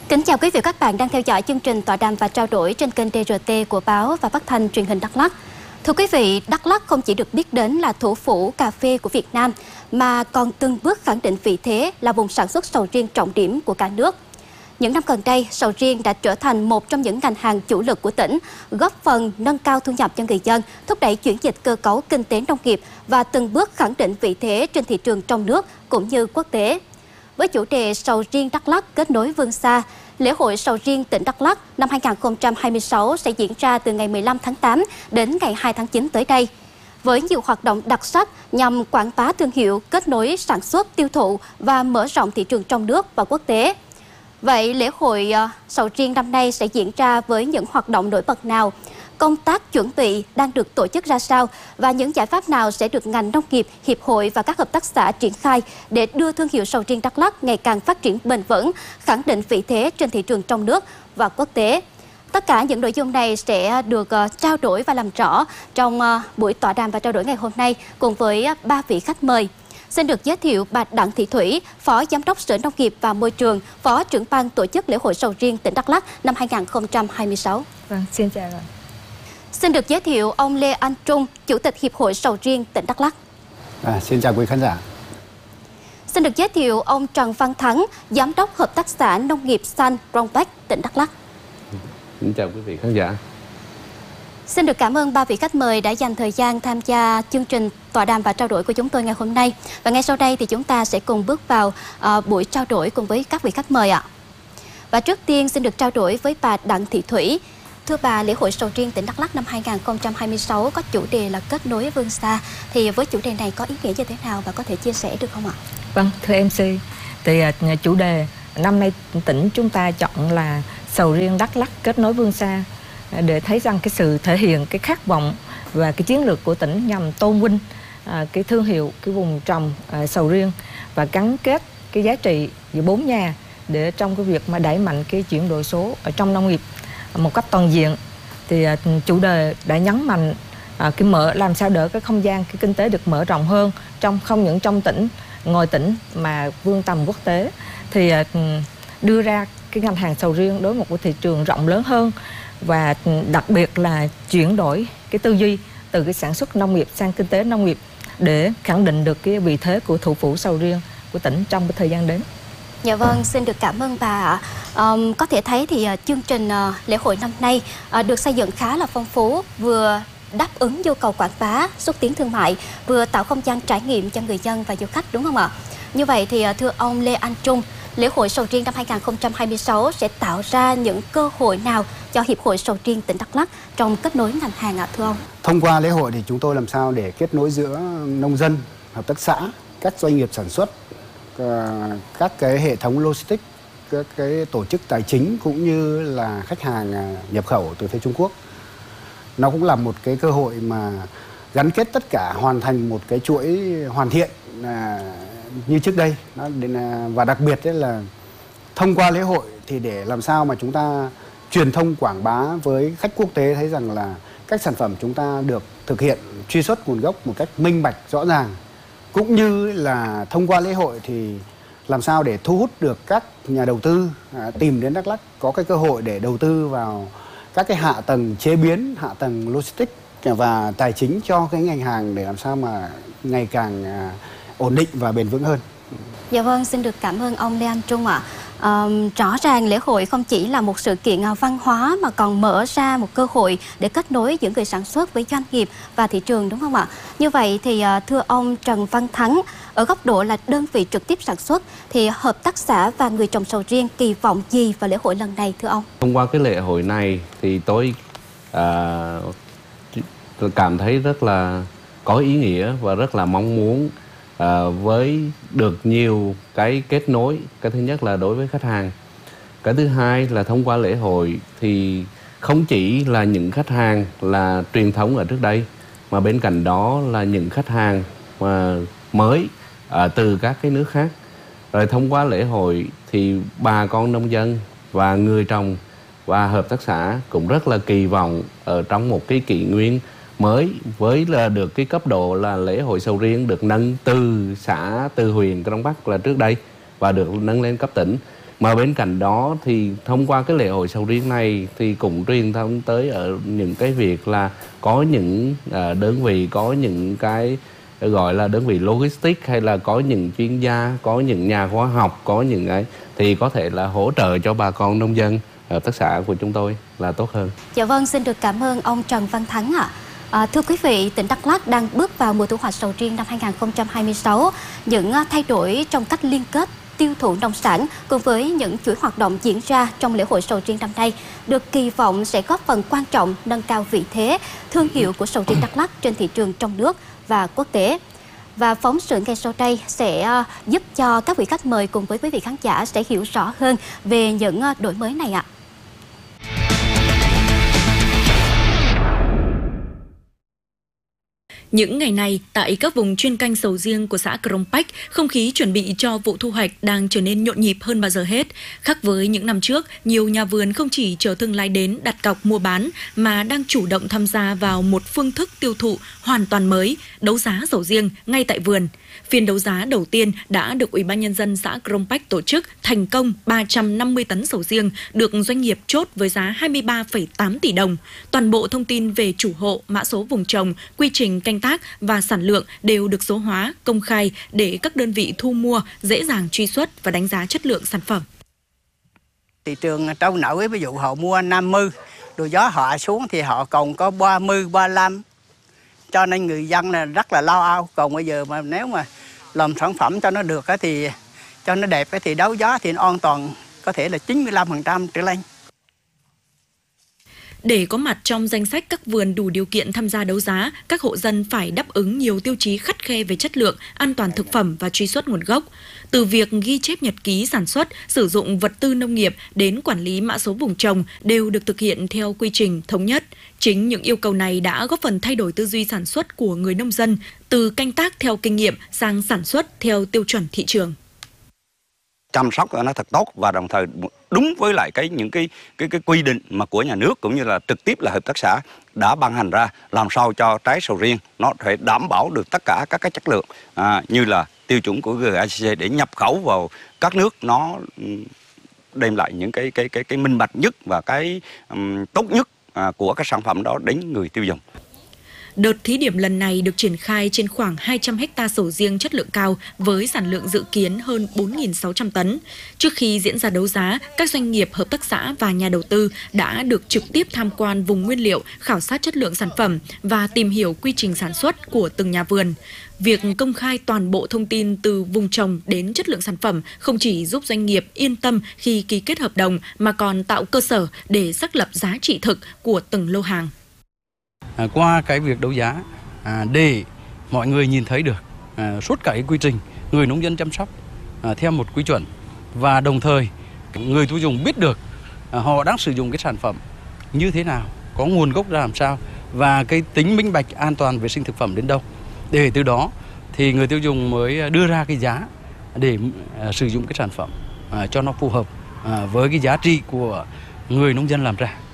Kính chào quý vị và các bạn đang theo dõi chương trình tọa đàm và trao đổi trên kênh DRT của báo và phát thanh truyền hình Đắk Lắk. Thưa quý vị, Đắk Lắk không chỉ được biết đến là thủ phủ cà phê của Việt Nam mà còn từng bước khẳng định vị thế là vùng sản xuất sầu riêng trọng điểm của cả nước. Những năm gần đây, sầu riêng đã trở thành một trong những ngành hàng chủ lực của tỉnh, góp phần nâng cao thu nhập cho người dân, thúc đẩy chuyển dịch cơ cấu kinh tế nông nghiệp và từng bước khẳng định vị thế trên thị trường trong nước cũng như quốc tế. Với chủ đề Sầu riêng Đắk Lắk kết nối vươn xa, lễ hội sầu riêng tỉnh Đắk Lắk năm 2026 sẽ diễn ra từ ngày 15 tháng 8 đến ngày 2 tháng 9 tới đây. Với nhiều hoạt động đặc sắc nhằm quảng bá thương hiệu, kết nối sản xuất, tiêu thụ và mở rộng thị trường trong nước và quốc tế. Vậy lễ hội sầu riêng năm nay sẽ diễn ra với những hoạt động nổi bật nào? Công tác chuẩn bị đang được tổ chức ra sao và những giải pháp nào sẽ được ngành nông nghiệp, hiệp hội và các hợp tác xã triển khai để đưa thương hiệu sầu riêng Đắk Lắk ngày càng phát triển bền vững, khẳng định vị thế trên thị trường trong nước và quốc tế? Tất cả những nội dung này sẽ được trao đổi và làm rõ trong buổi tọa đàm và trao đổi ngày hôm nay cùng với 3 vị khách mời. Xin được giới thiệu bà Đặng Thị Thủy, Phó Giám đốc Sở Nông nghiệp và Môi trường, Phó trưởng ban tổ chức lễ hội sầu riêng tỉnh Đắk Lắk năm 2026. Vâng, xin chào rồi. Xin được giới thiệu ông Lê Anh Trung, Chủ tịch Hiệp hội Sầu riêng tỉnh Đắk Lắk. Xin chào quý khán giả. Xin được giới thiệu ông Trần Văn Thắng, Giám đốc Hợp tác xã Nông nghiệp xanh Rongpec, tỉnh Đắk Lắk. Xin chào quý vị khán giả. Xin được cảm ơn 3 vị khách mời đã dành thời gian tham gia chương trình tọa đàm và trao đổi của chúng tôi ngày hôm nay. Và ngay sau đây thì chúng ta sẽ cùng bước vào buổi trao đổi cùng với các vị khách mời ạ. Và trước tiên xin được trao đổi với bà Đặng Thị Thủy. Thưa bà, lễ hội sầu riêng tỉnh Đắk Lắk năm 2026 có chủ đề là kết nối vươn xa. Thì với chủ đề này có ý nghĩa như thế nào và có thể chia sẻ được không ạ? Vâng, thưa MC, thì chủ đề năm nay tỉnh chúng ta chọn là sầu riêng Đắk Lắk kết nối vươn xa để thấy rằng cái sự thể hiện cái khát vọng và cái chiến lược của tỉnh nhằm tôn vinh cái thương hiệu, cái vùng trồng sầu riêng và gắn kết cái giá trị giữa 4 nhà để trong cái việc mà đẩy mạnh cái chuyển đổi số ở trong nông nghiệp một cách toàn diện. Thì chủ đề đã nhấn mạnh cái làm sao đỡ cái không gian cái kinh tế được mở rộng hơn không những trong tỉnh, ngoài tỉnh mà vươn tầm quốc tế, thì đưa ra cái ngành hàng sầu riêng đối với một cái thị trường rộng lớn hơn và đặc biệt là chuyển đổi cái tư duy từ cái sản xuất nông nghiệp sang kinh tế nông nghiệp để khẳng định được cái vị thế của thủ phủ sầu riêng của tỉnh trong cái thời gian đến. Dạ vâng, xin được cảm ơn bà ạ. Có thể thấy thì chương trình lễ hội năm nay được xây dựng khá là phong phú, vừa đáp ứng nhu cầu quảng bá, xúc tiến thương mại, vừa tạo không gian trải nghiệm cho người dân và du khách, đúng không ạ? Như vậy thì thưa ông Lê Anh Trung, lễ hội sầu riêng năm 2026 sẽ tạo ra những cơ hội nào cho Hiệp hội Sầu riêng tỉnh Đắk Lắk trong kết nối ngành hàng ạ thưa ông? Thông qua lễ hội thì chúng tôi làm sao để kết nối giữa nông dân, hợp tác xã, các doanh nghiệp sản xuất, các cái hệ thống logistics, các cái tổ chức tài chính cũng như là khách hàng nhập khẩu từ phía Trung Quốc. Nó cũng là một cái cơ hội mà gắn kết tất cả, hoàn thành một cái chuỗi hoàn thiện như trước đây. Và đặc biệt là thông qua lễ hội thì để làm sao mà chúng ta truyền thông quảng bá với khách quốc tế thấy rằng là các sản phẩm chúng ta được thực hiện truy xuất nguồn gốc một cách minh bạch, rõ ràng. Cũng như là thông qua lễ hội thì làm sao để thu hút được các nhà đầu tư tìm đến Đắk Lắk có cái cơ hội để đầu tư vào các cái hạ tầng chế biến, hạ tầng logistics và tài chính cho cái ngành hàng để làm sao mà ngày càng ổn định và bền vững hơn. Dạ vâng, xin được cảm ơn ông Lê Anh Trung ạ. Rõ ràng lễ hội không chỉ là một sự kiện văn hóa mà còn mở ra một cơ hội để kết nối giữa người sản xuất với doanh nghiệp và thị trường, đúng không ạ? Như vậy thì thưa ông Trần Văn Thắng, ở góc độ là đơn vị trực tiếp sản xuất thì hợp tác xã và người trồng sầu riêng kỳ vọng gì vào lễ hội lần này thưa ông? Thông qua cái lễ hội này thì tôi cảm thấy rất là có ý nghĩa và rất là mong muốn với được nhiều cái kết nối. Cái thứ nhất là đối với khách hàng, cái thứ hai là thông qua lễ hội thì không chỉ là những khách hàng là truyền thống ở trước đây, mà bên cạnh đó là những khách hàng mà mới từ các cái nước khác. Rồi thông qua lễ hội thì bà con nông dân và người trồng và hợp tác xã cũng rất là kỳ vọng ở trong một cái kỷ nguyên mới, với là được cái cấp độ là lễ hội sầu riêng được nâng từ xã, từ huyện Crong Bắc là trước đây và được nâng lên cấp tỉnh, Mà bên cạnh đó thì thông qua cái lễ hội sầu riêng này thì cũng truyền thông tới ở những cái việc là có những đơn vị, có những cái gọi là đơn vị logistics, hay là có những chuyên gia, có những nhà khoa học, có những cái thì có thể là hỗ trợ cho bà con nông dân hợp tác xã của chúng tôi là tốt hơn. Dạ vâng, xin được cảm ơn ông Trần Văn Thắng ạ. Thưa quý vị, tỉnh Đắk Lắk đang bước vào mùa thu hoạch sầu riêng năm 2026. Những thay đổi trong cách liên kết tiêu thụ nông sản cùng với những chuỗi hoạt động diễn ra trong lễ hội sầu riêng năm nay được kỳ vọng sẽ góp phần quan trọng nâng cao vị thế, thương hiệu của sầu riêng Đắk Lắk trên thị trường trong nước và quốc tế. Và phóng sự ngay sau đây sẽ giúp cho các vị khách mời cùng với quý vị khán giả sẽ hiểu rõ hơn về những đổi mới này ạ. Những ngày này, tại các vùng chuyên canh sầu riêng của xã Crong Bách, không khí chuẩn bị cho vụ thu hoạch đang trở nên nhộn nhịp hơn bao giờ hết. Khác với những năm trước, nhiều nhà vườn không chỉ chờ thương lái đến đặt cọc mua bán, mà đang chủ động tham gia vào một phương thức tiêu thụ hoàn toàn mới, đấu giá sầu riêng ngay tại vườn. Phiên đấu giá đầu tiên đã được Ủy ban Nhân dân xã Crong Bách tổ chức thành công 350 tấn sầu riêng, được doanh nghiệp chốt với giá 23,8 tỷ đồng. Toàn bộ thông tin về chủ hộ, mã số vùng trồng, quy trình canh tác và sản lượng đều được số hóa, công khai để các đơn vị thu mua dễ dàng truy xuất và đánh giá chất lượng sản phẩm. Thị trường trâu nổi, ví dụ họ mua 50, rồi gió họ xuống thì họ còn có 30, 35. Cho nên người dân là rất là lo âu. Còn bây giờ mà nếu mà làm sản phẩm cho nó được thì cho nó đẹp thì đấu giá thì nó an toàn, có thể là 95% trở lên. Để có mặt trong danh sách các vườn đủ điều kiện tham gia đấu giá, các hộ dân phải đáp ứng nhiều tiêu chí khắt khe về chất lượng, an toàn thực phẩm và truy xuất nguồn gốc. Từ việc ghi chép nhật ký sản xuất, sử dụng vật tư nông nghiệp đến quản lý mã số vùng trồng đều được thực hiện theo quy trình thống nhất. Chính những yêu cầu này đã góp phần thay đổi tư duy sản xuất của người nông dân, từ canh tác theo kinh nghiệm sang sản xuất theo tiêu chuẩn thị trường. Chăm sóc nó thật tốt và đồng thời đúng với lại những cái quy định mà của nhà nước cũng như là trực tiếp là hợp tác xã đã ban hành ra, làm sao cho trái sầu riêng nó phải đảm bảo được tất cả các cái chất lượng như là tiêu chuẩn của GACC để nhập khẩu vào các nước, nó đem lại những cái minh bạch nhất và cái tốt nhất của các sản phẩm đó đến người tiêu dùng. Đợt thí điểm lần này được triển khai trên khoảng 200 ha sầu riêng chất lượng cao với sản lượng dự kiến hơn 4.600 tấn. Trước khi diễn ra đấu giá, các doanh nghiệp, hợp tác xã và nhà đầu tư đã được trực tiếp tham quan vùng nguyên liệu, khảo sát chất lượng sản phẩm và tìm hiểu quy trình sản xuất của từng nhà vườn. Việc công khai toàn bộ thông tin từ vùng trồng đến chất lượng sản phẩm không chỉ giúp doanh nghiệp yên tâm khi ký kết hợp đồng mà còn tạo cơ sở để xác lập giá trị thực của từng lô hàng. Qua cái việc đấu giá để mọi người nhìn thấy được suốt cả cái quy trình người nông dân chăm sóc theo một quy chuẩn, và đồng thời người tiêu dùng biết được họ đang sử dụng cái sản phẩm như thế nào, có nguồn gốc ra làm sao và cái tính minh bạch an toàn vệ sinh thực phẩm đến đâu, để từ đó thì người tiêu dùng mới đưa ra cái giá để sử dụng cái sản phẩm cho nó phù hợp với cái giá trị của người nông dân làm ra.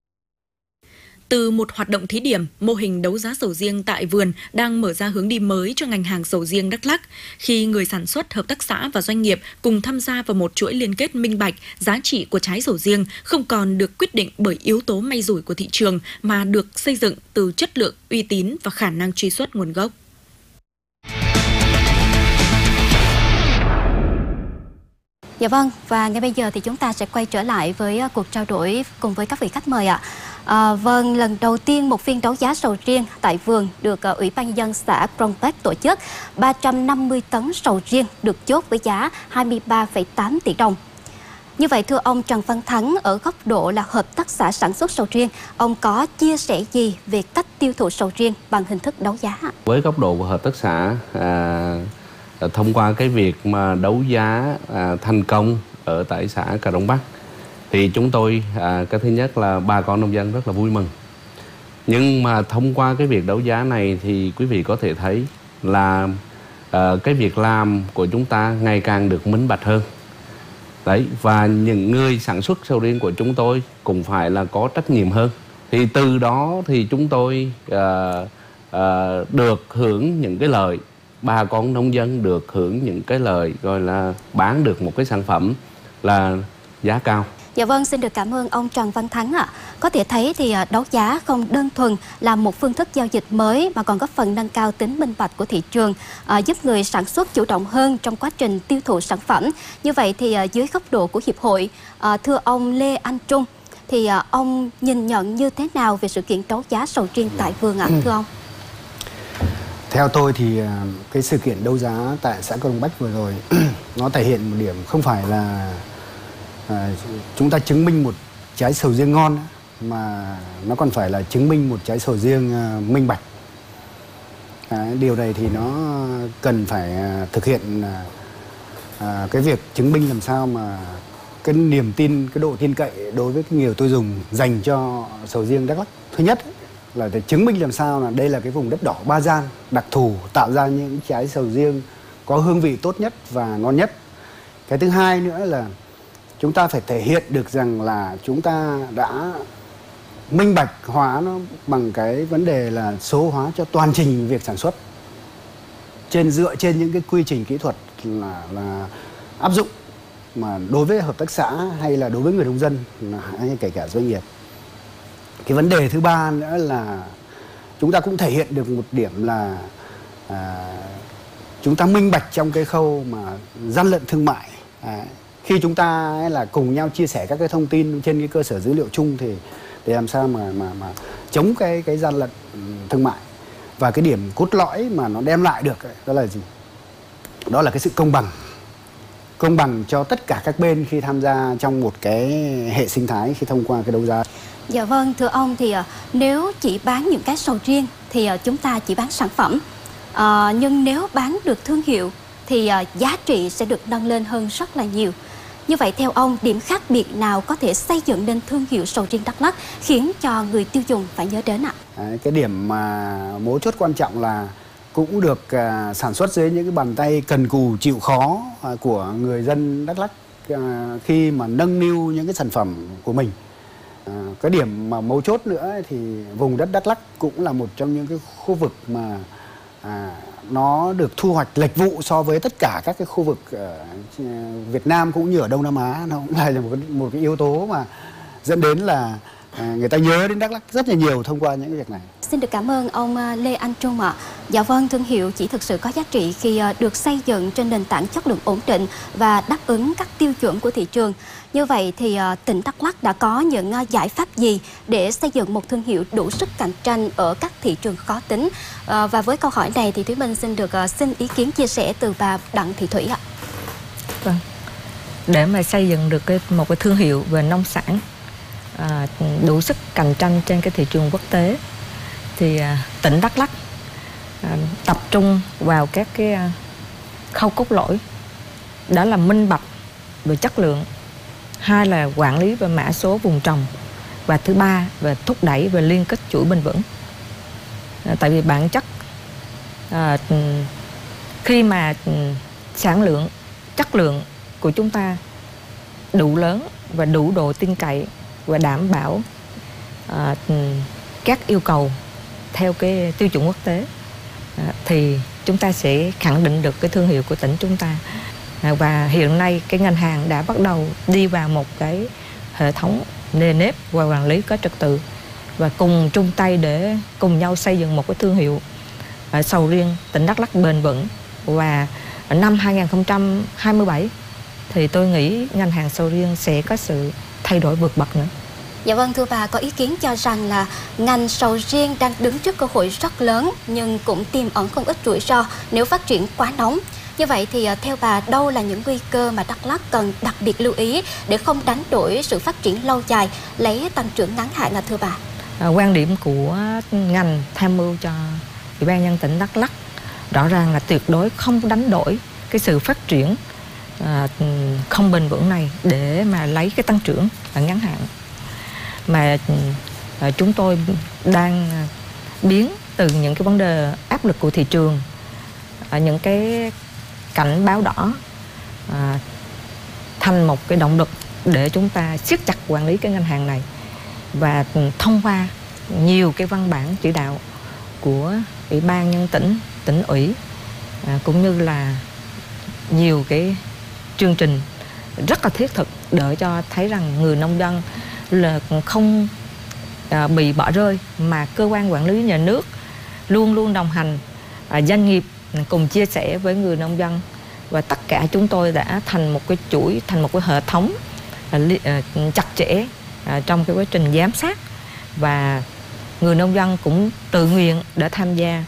Từ một hoạt động thí điểm, mô hình đấu giá sầu riêng tại vườn đang mở ra hướng đi mới cho ngành hàng sầu riêng Đắk Lắk. Khi người sản xuất, hợp tác xã và doanh nghiệp cùng tham gia vào một chuỗi liên kết minh bạch, giá trị của trái sầu riêng không còn được quyết định bởi yếu tố may rủi của thị trường mà được xây dựng từ chất lượng, uy tín và khả năng truy xuất nguồn gốc. Dạ vâng, và ngay bây giờ thì chúng ta sẽ quay trở lại với cuộc trao đổi cùng với các vị khách mời ạ. Vâng, lần đầu tiên một phiên đấu giá sầu riêng tại vườn được Ủy ban Nhân dân xã Crong Bách tổ chức. 350 tấn sầu riêng được chốt với giá 23,8 tỷ đồng. Như vậy thưa ông Trần Văn Thắng, ở góc độ là hợp tác xã sản xuất sầu riêng, ông có chia sẻ gì về cách tiêu thụ sầu riêng bằng hình thức đấu giá? Với góc độ của hợp tác xã, thông qua cái việc mà đấu giá thành công ở tại xã Cà Rông Bắc thì chúng tôi cái thứ nhất là bà con nông dân rất là vui mừng. Nhưng mà thông qua cái việc đấu giá này thì quý vị có thể thấy là cái việc làm của chúng ta ngày càng được minh bạch hơn. Đấy, và những người sản xuất sầu riêng của chúng tôi cũng phải là có trách nhiệm hơn. Thì từ đó thì chúng tôi được hưởng những cái lợi, bà con nông dân được hưởng những cái lợi gọi là bán được một cái sản phẩm là giá cao. Dạ vâng, xin được cảm ơn ông Trần Văn Thắng ạ. Có thể thấy thì đấu giá không đơn thuần là một phương thức giao dịch mới mà còn góp phần nâng cao tính minh bạch của thị trường, giúp người sản xuất chủ động hơn trong quá trình tiêu thụ sản phẩm. Như vậy thì dưới góc độ của hiệp hội, thưa ông Lê Anh Trung, thì ông nhìn nhận như thế nào về sự kiện đấu giá sầu riêng tại vườn ạ, thưa ông? Theo tôi thì cái sự kiện đấu giá tại xã Crong Bách vừa rồi nó thể hiện một điểm không phải là chúng ta chứng minh một trái sầu riêng ngon, mà nó còn phải là chứng minh một trái sầu riêng minh bạch. Điều này thì nó cần phải thực hiện cái việc chứng minh làm sao mà cái niềm tin, cái độ tin cậy đối với cái người tiêu dùng dành cho sầu riêng Đắk Lắk. Thứ nhất là để chứng minh làm sao là đây là cái vùng đất đỏ Ba Gian đặc thù, tạo ra những trái sầu riêng có hương vị tốt nhất và ngon nhất. Cái thứ hai nữa là chúng ta phải thể hiện được rằng là chúng ta đã minh bạch hóa nó bằng cái vấn đề là số hóa cho toàn trình việc sản xuất, dựa trên những cái quy trình kỹ thuật là áp dụng mà đối với hợp tác xã hay là đối với người nông dân hay kể cả doanh nghiệp. Cái vấn đề thứ ba nữa là chúng ta cũng thể hiện được một điểm là chúng ta minh bạch trong cái khâu mà gian lận thương mại. Khi chúng ta là cùng nhau chia sẻ các cái thông tin trên cái cơ sở dữ liệu chung thì để làm sao mà chống cái gian lận thương mại. Và cái điểm cốt lõi mà nó đem lại được đó là gì? Đó là cái sự công bằng cho tất cả các bên khi tham gia trong một cái hệ sinh thái khi thông qua cái đấu giá. Dạ vâng, thưa ông, thì nếu chỉ bán những cái sầu riêng thì chúng ta chỉ bán sản phẩm, nhưng nếu bán được thương hiệu thì giá trị sẽ được nâng lên hơn rất là nhiều. Như vậy theo ông, điểm khác biệt nào có thể xây dựng nên thương hiệu sầu riêng Đắk Lắk khiến cho người tiêu dùng phải nhớ đến ạ? Cái điểm mà mấu chốt quan trọng là cũng được sản xuất dưới những cái bàn tay cần cù chịu khó của người dân Đắk Lắk khi mà nâng niu những cái sản phẩm của mình. Cái điểm mà mấu chốt nữa thì vùng đất Đắk Lắk cũng là một trong những cái khu vực mà nó được thu hoạch lệch vụ so với tất cả các cái khu vực ở Việt Nam cũng như ở Đông Nam Á. Nó cũng là một cái yếu tố mà dẫn đến là người ta nhớ đến Đắk Lắk rất là nhiều thông qua những cái việc này. Xin được cảm ơn ông Lê Anh Trung ạ. Dạ vâng, thương hiệu chỉ thực sự có giá trị khi được xây dựng trên nền tảng chất lượng ổn định và đáp ứng các tiêu chuẩn của thị trường. Như vậy thì tỉnh Đắk Lắk đã có những giải pháp gì để xây dựng một thương hiệu đủ sức cạnh tranh ở các thị trường khó tính? Và với câu hỏi này thì Thúy Minh xin được xin ý kiến chia sẻ từ bà Đặng Thị Thủy ạ. Vâng. Để mà xây dựng được một cái thương hiệu về nông sản đủ sức cạnh tranh trên cái thị trường quốc tế thì tỉnh Đắk Lắk tập trung vào các cái khâu cốt lõi, đó là minh bạch về chất lượng, hai là quản lý về mã số vùng trồng, và thứ ba về thúc đẩy về liên kết chuỗi bền vững. Tại vì bản chất khi mà sản lượng, chất lượng của chúng ta đủ lớn và đủ độ tin cậy và đảm bảo các yêu cầu theo cái tiêu chuẩn quốc tế thì chúng ta sẽ khẳng định được cái thương hiệu của tỉnh chúng ta. Và hiện nay cái ngành hàng đã bắt đầu đi vào một cái hệ thống nề nếp và quản lý có trật tự, và cùng chung tay để cùng nhau xây dựng một cái thương hiệu sầu riêng tỉnh Đắk Lắk bền vững. Và năm 2027 thì tôi nghĩ ngành hàng sầu riêng sẽ có sự thay đổi vượt bậc nữa. Dạ vâng, thưa bà, có ý kiến cho rằng là ngành sầu riêng đang đứng trước cơ hội rất lớn nhưng cũng tiềm ẩn không ít rủi ro nếu phát triển quá nóng. Như vậy thì theo bà, đâu là những nguy cơ mà Đắk Lắk cần đặc biệt lưu ý để không đánh đổi sự phát triển lâu dài, lấy tăng trưởng ngắn hạn thưa bà? Quan điểm của ngành tham mưu cho Ủy ban nhân dân tỉnh Đắk Lắk rõ ràng là tuyệt đối không đánh đổi cái sự phát triển không bền vững này để mà lấy cái tăng trưởng ở ngắn hạn, mà chúng tôi đang biến từ những cái vấn đề áp lực của thị trường, những cái cảnh báo đỏ thành một cái động lực để chúng ta siết chặt quản lý cái ngành hàng này. Và thông qua nhiều cái văn bản chỉ đạo của Ủy ban nhân tỉnh, tỉnh ủy cũng như là nhiều cái chương trình rất là thiết thực để cho thấy rằng người nông dân là không bị bỏ rơi, mà cơ quan quản lý nhà nước luôn luôn đồng hành, doanh nghiệp cùng chia sẻ với người nông dân, và tất cả chúng tôi đã thành một cái chuỗi, thành một cái hệ thống chặt chẽ trong cái quá trình giám sát, và người nông dân cũng tự nguyện để tham gia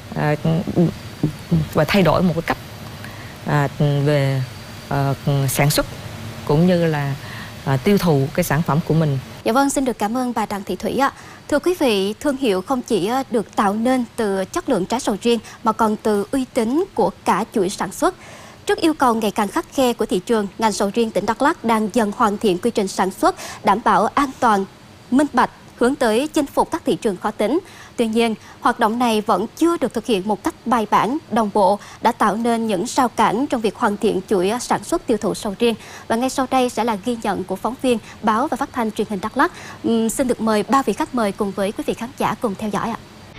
và thay đổi một cái cách về sản xuất cũng như là tiêu thụ cái sản phẩm của mình. Dạ vâng, xin được cảm ơn bà Đặng Thị Thủy ạ. Thưa quý vị, thương hiệu không chỉ được tạo nên từ chất lượng trái sầu riêng mà còn từ uy tín của cả chuỗi sản xuất. Trước yêu cầu ngày càng khắt khe của thị trường, ngành sầu riêng tỉnh Đắk Lắk đang dần hoàn thiện quy trình sản xuất, đảm bảo an toàn, minh bạch, hướng tới chinh phục các thị trường khó tính. Tuy nhiên, hoạt động này vẫn chưa được thực hiện một cách bài bản, đồng bộ, đã tạo nên những rào cản trong việc hoàn thiện chuỗi sản xuất tiêu thụ sầu riêng. Và ngay sau đây sẽ là ghi nhận của phóng viên Báo và Phát thanh Truyền hình Đắk Lắk. Xin được mời 3 vị khách mời cùng với quý vị khán giả cùng theo dõi ạ.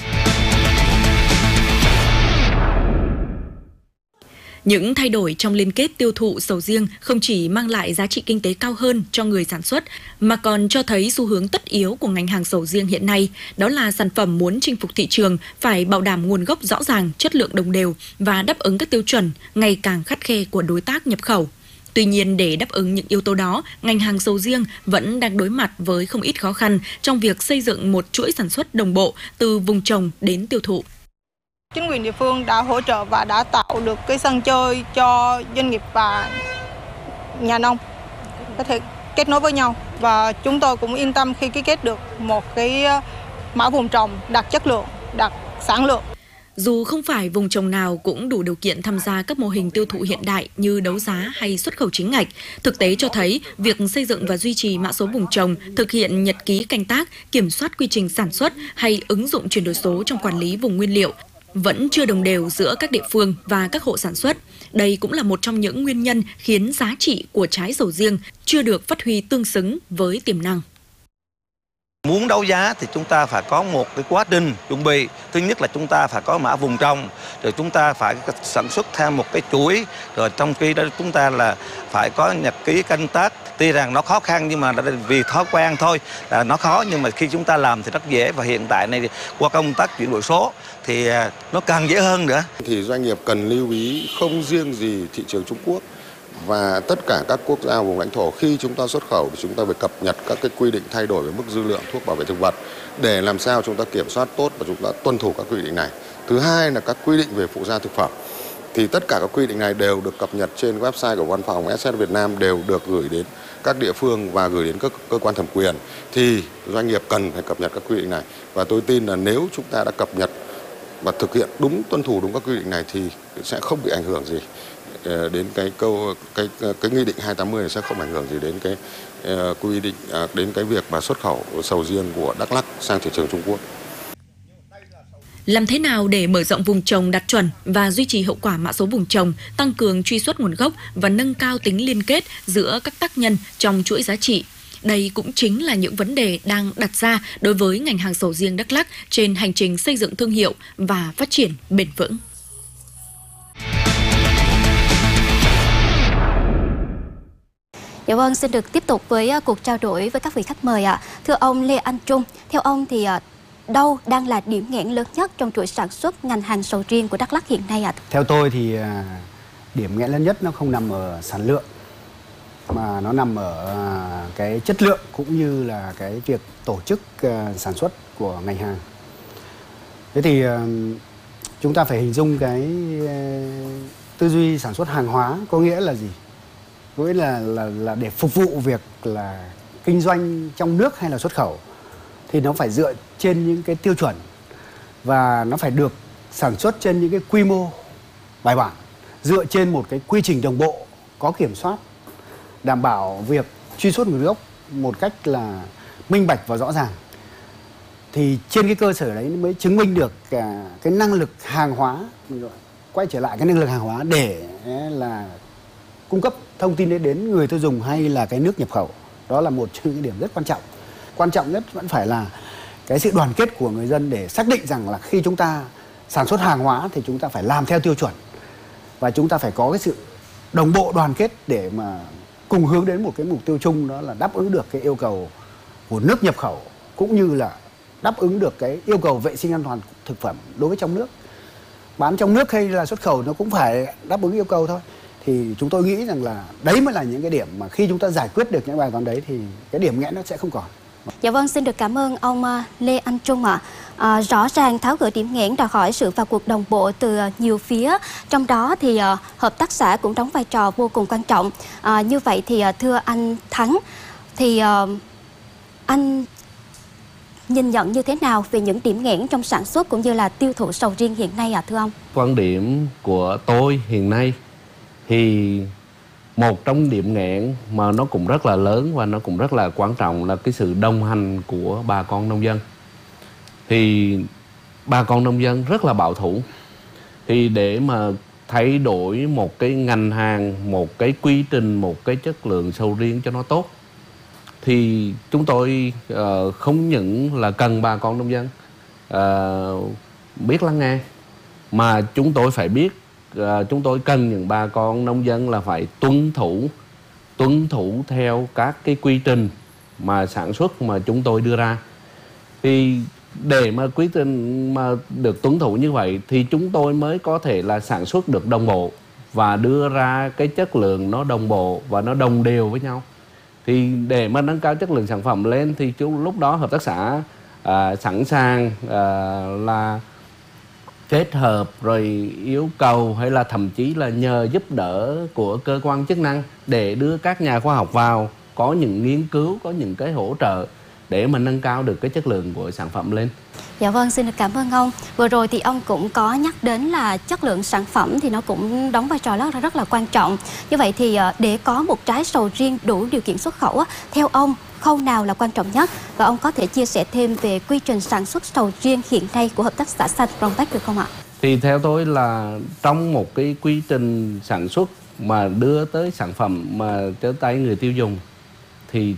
Những thay đổi trong liên kết tiêu thụ sầu riêng không chỉ mang lại giá trị kinh tế cao hơn cho người sản xuất, mà còn cho thấy xu hướng tất yếu của ngành hàng sầu riêng hiện nay, đó là sản phẩm muốn chinh phục thị trường phải bảo đảm nguồn gốc rõ ràng, chất lượng đồng đều và đáp ứng các tiêu chuẩn ngày càng khắt khe của đối tác nhập khẩu. Tuy nhiên, để đáp ứng những yếu tố đó, ngành hàng sầu riêng vẫn đang đối mặt với không ít khó khăn trong việc xây dựng một chuỗi sản xuất đồng bộ từ vùng trồng đến tiêu thụ. Chính quyền địa phương đã hỗ trợ và đã tạo được cái sân chơi cho doanh nghiệp và nhà nông có thể kết nối với nhau, và chúng tôi cũng yên tâm khi ký kết được một cái mã vùng trồng đạt chất lượng, đạt sản lượng. Dù không phải vùng trồng nào cũng đủ điều kiện tham gia các mô hình tiêu thụ hiện đại như đấu giá hay xuất khẩu chính ngạch, thực tế cho thấy việc xây dựng và duy trì mã số vùng trồng, thực hiện nhật ký canh tác, kiểm soát quy trình sản xuất hay ứng dụng chuyển đổi số trong quản lý vùng nguyên liệu vẫn chưa đồng đều giữa các địa phương và các hộ sản xuất. Đây cũng là một trong những nguyên nhân khiến giá trị của trái sầu riêng chưa được phát huy tương xứng với tiềm năng. Muốn đấu giá thì chúng ta phải có một cái quá trình chuẩn bị. Thứ nhất là chúng ta phải có mã vùng trồng, rồi chúng ta phải sản xuất theo một cái chuỗi, rồi trong khi đó chúng ta là phải có nhật ký canh tác. Tuy rằng nó khó khăn nhưng mà vì thói quen thôi, là nó khó, nhưng mà khi chúng ta làm thì rất dễ, và hiện tại này qua công tác chuyển đổi số thì nó càng dễ hơn nữa. Thì doanh nghiệp cần lưu ý không riêng gì thị trường Trung Quốc, và tất cả các quốc gia vùng lãnh thổ khi chúng ta xuất khẩu thì chúng ta phải cập nhật các cái quy định thay đổi về mức dư lượng thuốc bảo vệ thực vật để làm sao chúng ta kiểm soát tốt và chúng ta tuân thủ các quy định này. Thứ hai là các quy định về phụ gia thực phẩm. Thì tất cả các quy định này đều được cập nhật trên website của Văn phòng SS Việt Nam, đều được gửi đến các địa phương và gửi đến các cơ quan thẩm quyền. Thì doanh nghiệp cần phải cập nhật các quy định này. Và tôi tin là nếu chúng ta đã cập nhật và thực hiện đúng, tuân thủ đúng các quy định này thì sẽ không bị ảnh hưởng gì đến cái nghị định 280 này, sẽ không ảnh hưởng gì đến cái quy định, đến cái việc mà xuất khẩu sầu riêng của Đắk Lắk sang thị trường Trung Quốc. Làm thế nào để mở rộng vùng trồng đạt chuẩn và duy trì hiệu quả mã số vùng trồng, tăng cường truy xuất nguồn gốc và nâng cao tính liên kết giữa các tác nhân trong chuỗi giá trị? Đây cũng chính là những vấn đề đang đặt ra đối với ngành hàng sầu riêng Đắk Lắk trên hành trình xây dựng thương hiệu và phát triển bền vững. Dạ vâng, xin được tiếp tục với cuộc trao đổi với các vị khách mời ạ. Thưa ông Lê Anh Trung, theo ông thì đâu đang là điểm nghẽn lớn nhất trong chuỗi sản xuất ngành hàng sầu riêng của Đắk Lắk hiện nay ạ? Theo tôi thì điểm nghẽn lớn nhất nó không nằm ở sản lượng, mà nó nằm ở cái chất lượng cũng như là cái việc tổ chức sản xuất của ngành hàng. Thế thì chúng ta phải hình dung cái tư duy sản xuất hàng hóa có nghĩa là gì? Có nghĩa là để phục vụ việc là kinh doanh trong nước hay là xuất khẩu thì nó phải dựa trên những cái tiêu chuẩn và nó phải được sản xuất trên những cái quy mô bài bản, dựa trên một cái quy trình đồng bộ, có kiểm soát, đảm bảo việc truy xuất nguồn gốc một cách là minh bạch và rõ ràng. Thì trên cái cơ sở đấy mới chứng minh được cái năng lực hàng hóa, quay trở lại cái năng lực hàng hóa để là cung cấp thông tin đến người tiêu dùng hay là cái nước nhập khẩu. Đó là một trong những điểm rất quan trọng. Quan trọng nhất vẫn phải là cái sự đoàn kết của người dân để xác định rằng là khi chúng ta sản xuất hàng hóa thì chúng ta phải làm theo tiêu chuẩn và chúng ta phải có cái sự đồng bộ đoàn kết để mà cùng hướng đến một cái mục tiêu chung, đó là đáp ứng được cái yêu cầu của nước nhập khẩu cũng như là đáp ứng được cái yêu cầu vệ sinh an toàn thực phẩm đối với trong nước. Bán trong nước hay là xuất khẩu nó cũng phải đáp ứng yêu cầu thôi. Thì chúng tôi nghĩ rằng là đấy mới là những cái điểm mà khi chúng ta giải quyết được những bài toán đấy thì cái điểm nghẽn nó sẽ không còn. Dạ vâng, xin được cảm ơn ông Lê Anh Trung ạ. Rõ ràng tháo gỡ điểm nghẽn đòi hỏi sự vào cuộc đồng bộ từ nhiều phía, trong đó thì hợp tác xã cũng đóng vai trò vô cùng quan trọng. Như vậy thì thưa anh Thắng, thì anh nhìn nhận như thế nào về những điểm nghẽn trong sản xuất cũng như là tiêu thụ sầu riêng hiện nay thưa ông? Quan điểm của tôi hiện nay thì một trong điểm nghẽn mà nó cũng rất là lớn và nó cũng rất là quan trọng là cái sự đồng hành của bà con nông dân. Thì bà con nông dân rất là bảo thủ. Thì để mà thay đổi một cái ngành hàng, một cái quy trình, một cái chất lượng sầu riêng cho nó tốt, thì chúng tôi không những là cần bà con nông dân biết lắng nghe, mà chúng tôi phải biết chúng tôi cần những bà con nông dân là phải tuân thủ theo các cái quy trình mà sản xuất mà chúng tôi đưa ra. Thì để mà quy trình mà được tuân thủ như vậy thì chúng tôi mới có thể là sản xuất được đồng bộ và đưa ra cái chất lượng nó đồng bộ và nó đồng đều với nhau. Thì để mà nâng cao chất lượng sản phẩm lên thì lúc đó hợp tác xã sẵn sàng là kết hợp rồi yêu cầu hay là thậm chí là nhờ giúp đỡ của cơ quan chức năng để đưa các nhà khoa học vào, có những nghiên cứu, có những cái hỗ trợ để mà nâng cao được cái chất lượng của sản phẩm lên. Dạ vâng, xin được cảm ơn ông. Vừa rồi thì ông cũng có nhắc đến là chất lượng sản phẩm thì nó cũng đóng vai trò rất là quan trọng. Như vậy thì để có một trái sầu riêng đủ điều kiện xuất khẩu, theo ông khâu nào là quan trọng nhất? Và ông có thể chia sẻ thêm về quy trình sản xuất sầu riêng hiện nay của hợp tác xã xanh Cronpac được không ạ? Thì theo tôi là trong một cái quy trình sản xuất mà đưa tới sản phẩm mà tới tay người tiêu dùng thì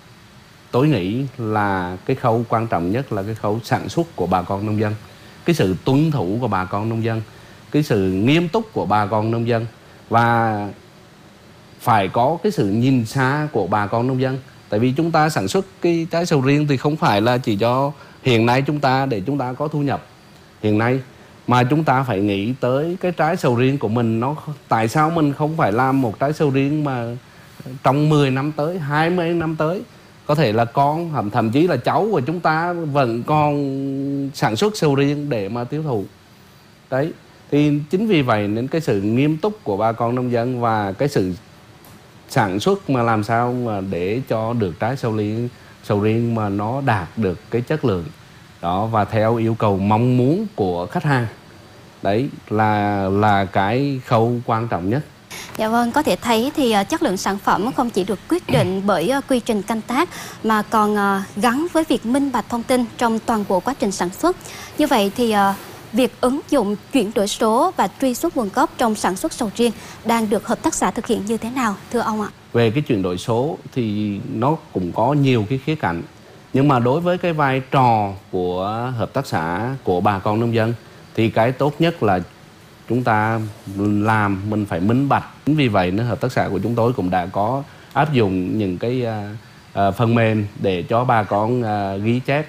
tôi nghĩ là cái khâu quan trọng nhất là cái khâu sản xuất của bà con nông dân. Cái sự tuân thủ của bà con nông dân, cái sự nghiêm túc của bà con nông dân, và phải có cái sự nhìn xa của bà con nông dân. Tại vì chúng ta sản xuất cái trái sầu riêng thì không phải là chỉ cho hiện nay để chúng ta có thu nhập hiện nay, mà chúng ta phải nghĩ tới cái trái sầu riêng của mình. Tại sao mình không phải làm một trái sầu riêng mà trong 10 năm tới, 20 năm tới, có thể là con, thậm chí là cháu của chúng ta vẫn còn sản xuất sầu riêng để mà tiêu thụ. Đấy, thì chính vì vậy nên cái sự nghiêm túc của bà con nông dân và cái sự sản xuất mà làm sao mà để cho được trái sầu riêng mà nó đạt được cái chất lượng đó và theo yêu cầu mong muốn của khách hàng. Đấy là cái khâu quan trọng nhất. Dạ vâng, có thể thấy thì chất lượng sản phẩm không chỉ được quyết định bởi quy trình canh tác mà còn gắn với việc minh bạch thông tin trong toàn bộ quá trình sản xuất. Như vậy thì việc ứng dụng chuyển đổi số và truy xuất nguồn gốc trong sản xuất sầu riêng đang được hợp tác xã thực hiện như thế nào, thưa ông ạ? Về cái chuyển đổi số thì nó cũng có nhiều cái khía cạnh. Nhưng mà đối với cái vai trò của hợp tác xã, của bà con nông dân thì cái tốt nhất là chúng ta làm mình phải minh bạch. Chính vì vậy nên hợp tác xã của chúng tôi cũng đã có áp dụng những cái phần mềm để cho bà con ghi chép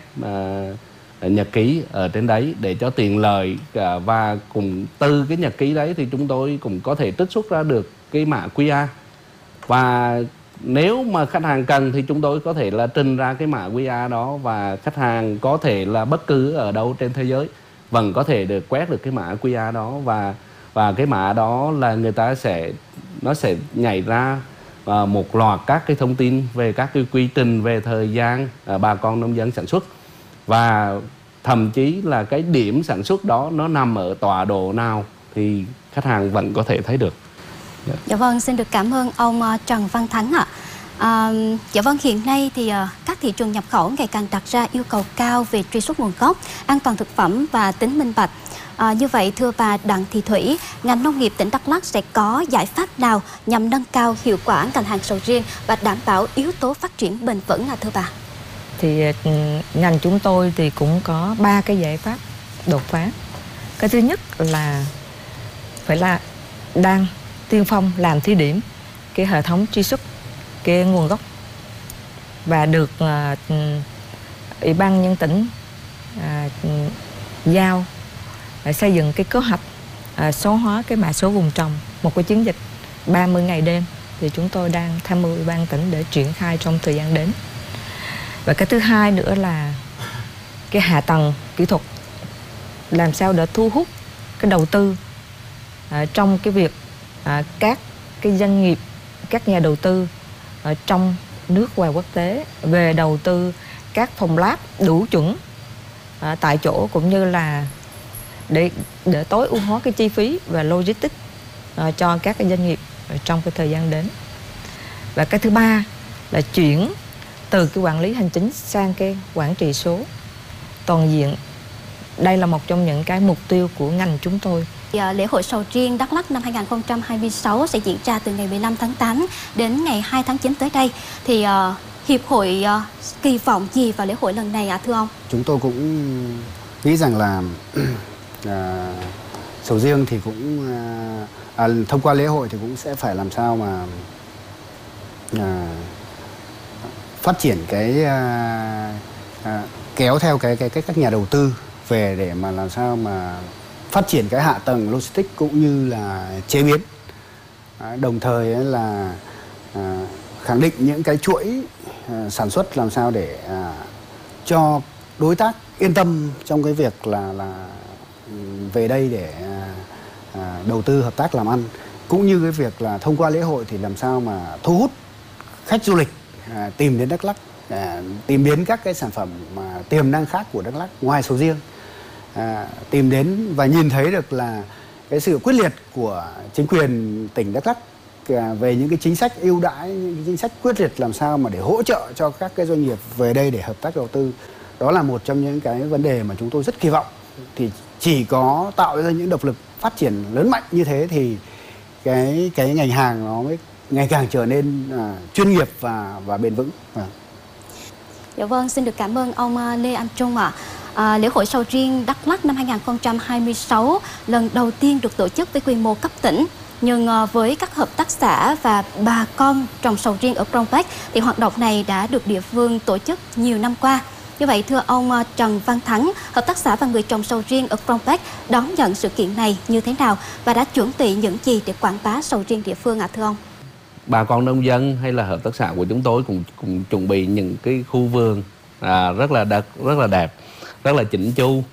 nhật ký ở trên đấy để cho tiện lợi, và cùng từ cái nhật ký đấy thì chúng tôi cũng có thể trích xuất ra được cái mã QR. Và nếu mà khách hàng cần thì chúng tôi có thể là trình ra cái mã QR đó, và khách hàng có thể là bất cứ ở đâu trên thế giới vẫn có thể được quét được cái mã QR đó, và cái mã đó là nó sẽ nhảy ra một loạt các cái thông tin về các cái quy trình, về thời gian bà con nông dân sản xuất, và thậm chí là cái điểm sản xuất đó nó nằm ở tọa độ nào thì khách hàng vẫn có thể thấy được. Dạ vâng, xin được cảm ơn ông Trần Văn Thắng ạ. Dạ vâng, hiện nay thì các thị trường nhập khẩu ngày càng đặt ra yêu cầu cao về truy xuất nguồn gốc, an toàn thực phẩm và tính minh bạch. Như vậy thưa bà Đặng Thị Thủy, ngành nông nghiệp tỉnh Đắk Lắk sẽ có giải pháp nào nhằm nâng cao hiệu quả ngành hàng sầu riêng và đảm bảo yếu tố phát triển bền vững thưa bà? Thì ngành chúng tôi thì cũng có 3 cái giải pháp đột phá. Cái thứ nhất là phải là đang tiên phong làm thí điểm cái hệ thống truy xuất cái nguồn gốc và được Ủy ban nhân dân tỉnh giao xây dựng cái kế hoạch số hóa cái mã số vùng trồng, một cái chiến dịch 30 ngày đêm thì chúng tôi đang tham mưu Ủy ban tỉnh để triển khai trong thời gian đến. Và cái thứ hai nữa là cái hạ tầng kỹ thuật, làm sao để thu hút cái đầu tư trong cái việc các cái doanh nghiệp, các nhà đầu tư ở trong nước và quốc tế về đầu tư các phòng lab đủ chuẩn tại chỗ, cũng như là để tối ưu hóa cái chi phí và logistics cho các cái doanh nghiệp trong cái thời gian đến. Và cái thứ ba là chuyển từ cái quản lý hành chính sang cái quản trị số toàn diện. Đây là một trong những cái mục tiêu của ngành chúng tôi. Lễ hội sầu riêng Đắk Lắk năm 2026 sẽ diễn ra từ ngày 15 tháng 8 đến ngày 2 tháng 9 tới đây. Thì Hiệp hội kỳ vọng gì vào lễ hội lần này ạ thưa ông? Chúng tôi cũng nghĩ rằng là sầu riêng thì cũng thông qua lễ hội thì cũng sẽ phải làm sao mà phát triển cái kéo theo các nhà đầu tư về để mà làm sao mà phát triển cái hạ tầng logistics cũng như là chế biến, đồng thời là khẳng định những cái chuỗi sản xuất làm sao để cho đối tác yên tâm trong cái việc là về đây để đầu tư hợp tác làm ăn, cũng như cái việc là thông qua lễ hội thì làm sao mà thu hút khách du lịch tìm đến Đắk Lắk, tìm đến các cái sản phẩm mà tiềm năng khác của Đắk Lắk ngoài sầu riêng, tìm đến và nhìn thấy được là cái sự quyết liệt của chính quyền tỉnh Đắk Lắk về những cái chính sách ưu đãi, những cái chính sách quyết liệt làm sao mà để hỗ trợ cho các cái doanh nghiệp về đây để hợp tác đầu tư. Đó là một trong những cái vấn đề mà chúng tôi rất kỳ vọng. Thì chỉ có tạo ra những động lực phát triển lớn mạnh như thế thì cái ngành hàng nó mới ngày càng trở nên chuyên nghiệp và bền vững. Dạ vâng, xin được cảm ơn ông Lê Anh Trung ạ. Lễ hội sầu riêng Đắk Lắk năm 2026 lần đầu tiên được tổ chức với quy mô cấp tỉnh. Nhưng với các hợp tác xã và bà con trồng sầu riêng ở Krông Bách thì hoạt động này đã được địa phương tổ chức nhiều năm qua. Như vậy thưa ông Trần Văn Thắng, hợp tác xã và người trồng sầu riêng ở Krông Bách đón nhận sự kiện này như thế nào và đã chuẩn bị những gì để quảng bá sầu riêng địa phương ạ thưa ông? Bà con nông dân hay là hợp tác xã của chúng tôi cũng chuẩn bị những cái khu vườn rất là đẹp, rất là chỉnh chu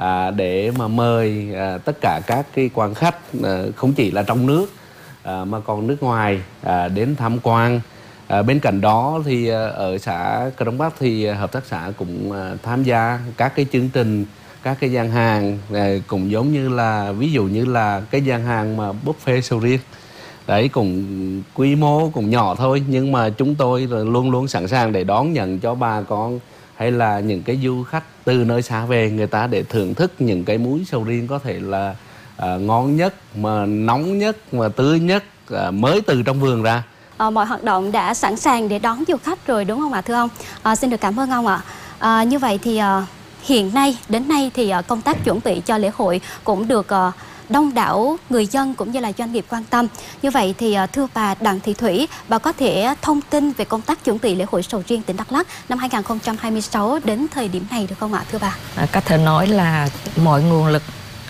để mà mời tất cả các cái quan khách không chỉ là trong nước mà còn nước ngoài đến tham quan. Bên cạnh đó thì ở xã Krông Bách thì hợp tác xã cũng tham gia các cái chương trình, các cái gian hàng cũng giống như là ví dụ như là cái gian hàng mà buffet sầu riêng. Đấy, cũng quy mô cũng nhỏ thôi, nhưng mà chúng tôi luôn luôn sẵn sàng để đón nhận cho bà con hay là những cái du khách từ nơi xa về, người ta để thưởng thức những cái múi sầu riêng có thể là ngon nhất, mà nóng nhất, mà tươi nhất, mới từ trong vườn ra. Mọi hoạt động đã sẵn sàng để đón du khách rồi đúng không ạ thưa ông? Xin được cảm ơn ông ạ. Như vậy thì hiện nay, đến nay thì công tác chuẩn bị cho lễ hội cũng được đông đảo người dân cũng như là doanh nghiệp quan tâm. Như vậy thì thưa bà Đặng Thị Thủy, bà có thể thông tin về công tác chuẩn bị lễ hội sầu riêng tỉnh Đắk Lắk năm 2026 đến thời điểm này được không ạ thưa bà? Có thể nói là mọi nguồn lực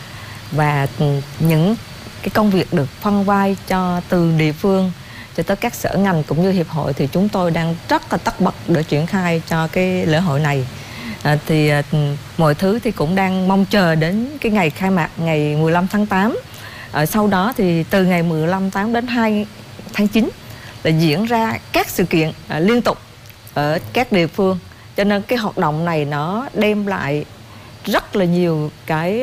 và những cái công việc được phân vai cho từ địa phương cho tới các sở ngành cũng như hiệp hội thì chúng tôi đang rất là tất bật để triển khai cho cái lễ hội này. Thì mọi thứ thì cũng đang mong chờ đến cái ngày khai mạc ngày 15 tháng 8. Sau đó thì từ ngày 15 tháng đến 2 tháng 9 là diễn ra các sự kiện liên tục ở các địa phương. Cho nên cái hoạt động này nó đem lại rất là nhiều cái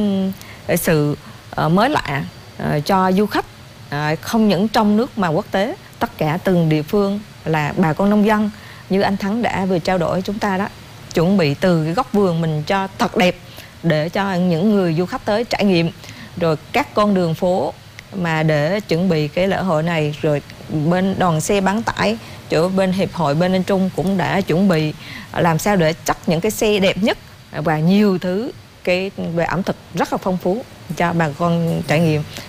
sự mới lạ cho du khách, không những trong nước mà quốc tế. Tất cả từng địa phương là bà con nông dân như anh Thắng đã vừa trao đổi chúng ta đó, chuẩn bị từ cái góc vườn mình cho thật đẹp để cho những người du khách tới trải nghiệm, rồi các con đường phố mà để chuẩn bị cái lễ hội này, rồi bên đoàn xe bán tải chỗ bên hiệp hội bên Anh Trung cũng đã chuẩn bị làm sao để chắc những cái xe đẹp nhất và nhiều thứ cái về ẩm thực rất là phong phú cho bà con trải nghiệm.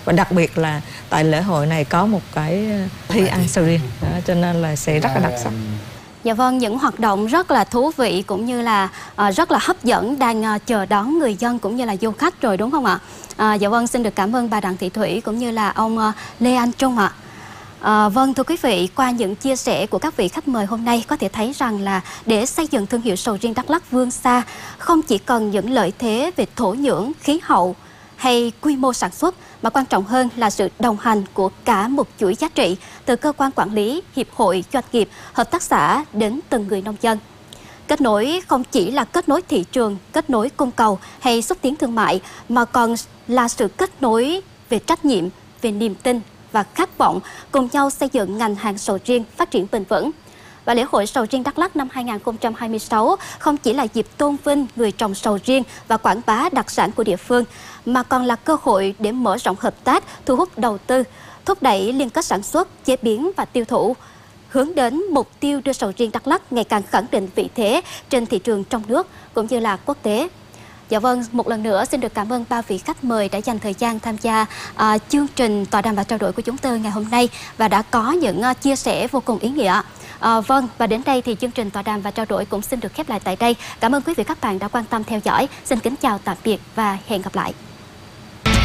Và đặc biệt là tại lễ hội này có một cái thi ăn sầu riêng, cho nên là sẽ rất là đặc sắc. Dạ vâng, những hoạt động rất là thú vị cũng như là rất là hấp dẫn đang chờ đón người dân cũng như là du khách rồi đúng không ạ? Dạ vâng, xin được cảm ơn bà Đặng Thị Thủy cũng như là ông Lê Anh Trung ạ. Vâng, thưa quý vị, qua những chia sẻ của các vị khách mời hôm nay có thể thấy rằng là để xây dựng thương hiệu sầu riêng Đắk Lắk vươn xa không chỉ cần những lợi thế về thổ nhưỡng, khí hậu hay quy mô sản xuất, mà quan trọng hơn là sự đồng hành của cả một chuỗi giá trị từ cơ quan quản lý, hiệp hội, doanh nghiệp, hợp tác xã đến từng người nông dân. Kết nối không chỉ là kết nối thị trường, kết nối cung cầu hay xúc tiến thương mại, mà còn là sự kết nối về trách nhiệm, về niềm tin và khát vọng cùng nhau xây dựng ngành hàng sầu riêng phát triển bền vững. Và lễ hội sầu riêng Đắk Lắk năm 2026 không chỉ là dịp tôn vinh người trồng sầu riêng và quảng bá đặc sản của địa phương, mà còn là cơ hội để mở rộng hợp tác, thu hút đầu tư, thúc đẩy liên kết sản xuất, chế biến và tiêu thụ, hướng đến mục tiêu đưa sầu riêng Đắk Lắk ngày càng khẳng định vị thế trên thị trường trong nước cũng như là quốc tế. Dạ vâng, một lần nữa xin được cảm ơn ba vị khách mời đã dành thời gian tham gia chương trình tọa đàm và trao đổi của chúng tôi ngày hôm nay và đã có những chia sẻ vô cùng ý nghĩa. Vâng, và đến đây thì chương trình tọa đàm và trao đổi cũng xin được khép lại tại đây. Cảm ơn quý vị các bạn đã quan tâm theo dõi. Xin kính chào tạm biệt và hẹn gặp lại.